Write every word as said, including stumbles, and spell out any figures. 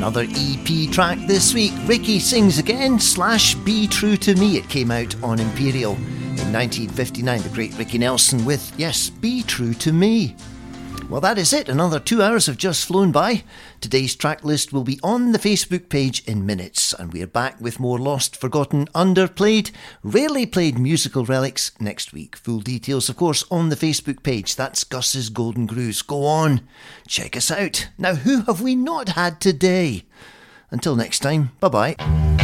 Another E P track this week. Ricky Sings Again slash Be True to Me. It came out on Imperial in nineteen fifty-nine. The great Ricky Nelson with, yes, Be True to Me. Well, that is it. Another two hours have just flown by. Today's track list will be on the Facebook page in minutes, and we're back with more lost, forgotten, underplayed, rarely played musical relics next week. Full details, of course, on the Facebook page. That's Gus's Golden Grooves. Go on, check us out. Now, who have we not had today? Until next time, bye-bye.